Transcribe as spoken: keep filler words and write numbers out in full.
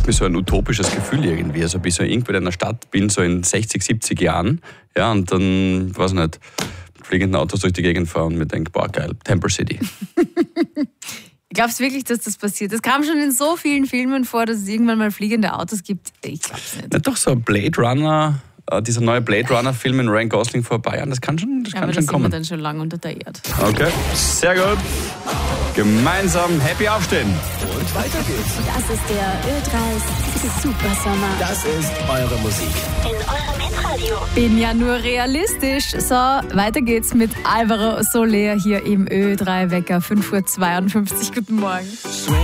gibt mir so ein utopisches Gefühl irgendwie. Also bis ich irgendwo in einer Stadt bin, so in sechzig, siebzig Jahren, ja, und dann, weiß nicht, fliegenden Autos durch die Gegend fahren und mir denke, boah, geil, Temple City. Glaubst du wirklich, dass das passiert? Das kam schon in so vielen Filmen vor, dass es irgendwann mal fliegende Autos gibt. Ich glaub's nicht. Ja, doch so Blade Runner, äh, dieser neue Blade Runner Film mit Ryan Gosling vor ein paar Jahren, das kann schon, das Ja, kann aber schon das kommen. sind wir dann schon lange unter der Erde. Okay, sehr gut. Gemeinsam happy aufstehen. Und weiter geht's. Das ist der Ö drei Super Sommer. Das ist eure Musik. In eurem Hitradio. Bin ja nur realistisch. So, weiter geht's mit Alvaro Soler hier im Ö drei Wecker. fünf Uhr zweiundfünfzig. Guten Morgen.